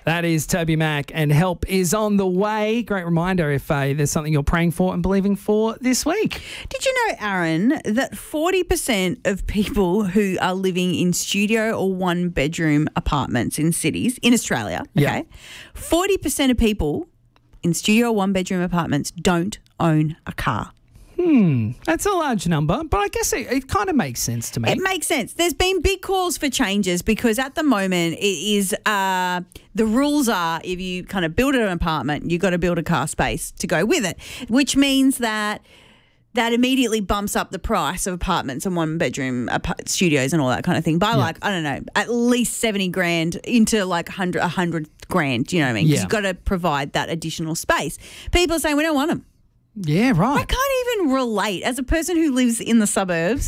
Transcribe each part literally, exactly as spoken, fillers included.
That is Toby Mac, and help is on the way. Great reminder if uh, there's something you're praying for and believing for this week. Did you know, Aaron, that forty percent of people who are living in studio or one-bedroom apartments in cities in Australia, Yeah. okay, forty percent of people in studio or one-bedroom apartments don't own a car. Hmm, that's a large number, but I guess it, it kind of makes sense to me. It makes sense. There's been big calls for changes because at the moment it is uh, the rules are if you kind of build an apartment, you've got to build a car space to go with it, which means that that immediately bumps up the price of apartments and one bedroom ap- studios and all that kind of thing by Yeah. like, I don't know, at least seventy grand into like one hundred, one hundred grand, you know what I mean? 'Cause Yeah. you've got to provide that additional space. People are saying we don't want them. Yeah, I right. can't even relate as a person who lives in the suburbs,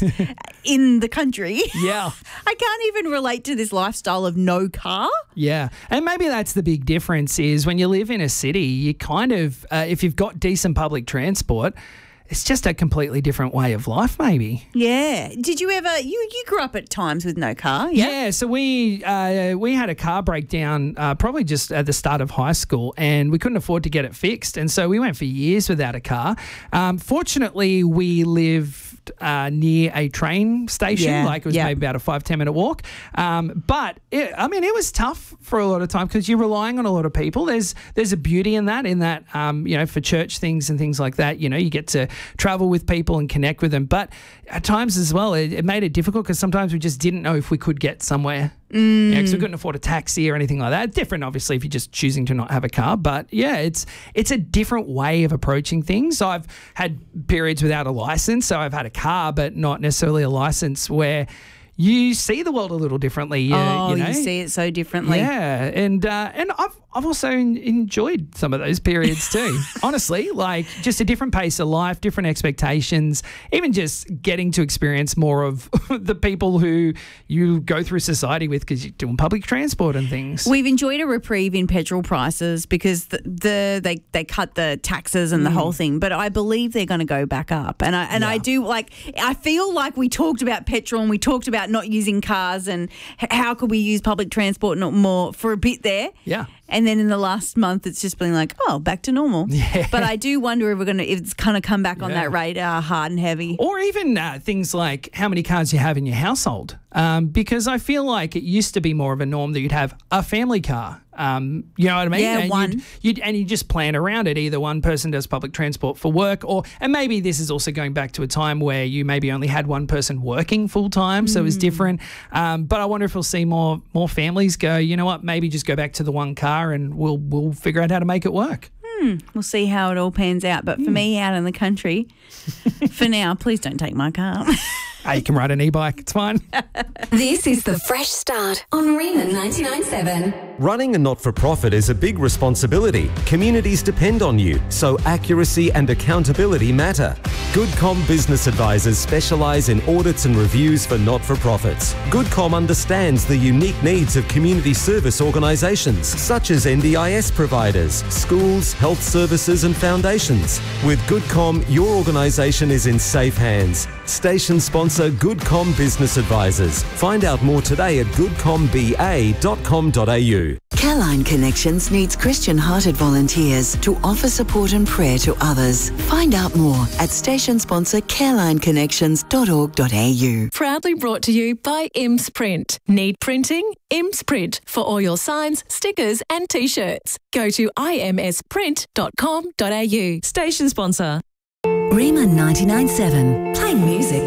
in the country. Yeah. I can't even relate to this lifestyle of no car. Yeah, and maybe that's the big difference is when you live in a city, you kind of, uh, if you've got decent public transport, it's just a completely different way of life maybe. Yeah. Did you ever, you, you grew up at times with no car? Yeah, so we uh, we had a car breakdown uh, probably just at the start of high school, and we couldn't afford to get it fixed, and so we went for years without a car. Um, fortunately, we lived uh, near a train station, Yeah, like it was yeah. maybe about a five, ten minute walk. Um, but, it, I mean, it was tough for a lot of time because you're relying on a lot of people. There's there's a beauty in that, in that, um, you know, for church things and things like that, you know, you get to travel with people and connect with them. But at times as well, it, it made it difficult because sometimes we just didn't know if we could get somewhere. Mm. Yeah, because we couldn't afford a taxi or anything like that. Different, obviously, if you're just choosing to not have a car. But yeah, it's it's a different way of approaching things. So I've had periods without a license. So I've had a car, but not necessarily a license, where you see the world a little differently. You, Oh, you know? you see it so differently. Yeah, and uh, and I've I've also en- enjoyed some of those periods too. Honestly, like just a different pace of life, different expectations, even just getting to experience more of the people who you go through society with because you're doing public transport and things. We've enjoyed a reprieve in petrol prices because the, the they they cut the taxes and the whole thing, but I believe they're going to go back up. And I and I Yeah. do like I feel like we talked about petrol and we talked about not using cars and h- how could we use public transport not more for a bit there. Yeah. And then in the last month, it's just been like, oh, back to normal. Yeah. But I do wonder if we're going to, if it's kind of come back on Yeah. that radar hard and heavy. Or even uh, things like how many cars you have in your household. Um, because I feel like it used to be more of a norm that you'd have a family car. Um, you know what I mean? Yeah, and one. You'd, you'd, and you just plan around it. Either one person does public transport for work, or and maybe this is also going back to a time where you maybe only had one person working full time, so it was different. Um, but I wonder if we'll see more more families go, you know what? Maybe just go back to the one car, and we'll we'll figure out how to make it work. We'll see how it all pans out. But for me, out in the country, for now, please don't take my car. Hey, you can ride an e-bike. It's fine. This is The Fresh Start on Riemann ninety-nine point seven. Running a not-for-profit is a big responsibility. Communities depend on you, so accuracy and accountability matter. GoodCom Business Advisors specialise in audits and reviews for not-for-profits. GoodCom understands the unique needs of community service organisations, such as N D I S providers, schools, health services and foundations. With GoodCom, your organisation is in safe hands. Station sponsor GoodCom Business Advisors. Find out more today at good com b a dot com dot a u. Careline Connections needs Christian-hearted volunteers to offer support and prayer to others. Find out more at station sponsor careline connections dot org dot a u. Proudly brought to you by Imps Print. Need printing? Imps Print for all your signs, stickers and t-shirts. Go to i m s print dot com dot a u. Station sponsor. Riemann ninety-nine point seven. Playing music